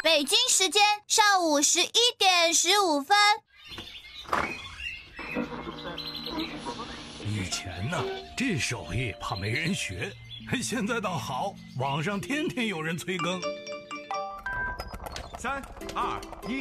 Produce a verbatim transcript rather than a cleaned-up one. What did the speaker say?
北京时间上午十一点十五分。 以前呢，这手艺怕没人学，现在倒好，网上天天有人催更。 三二一，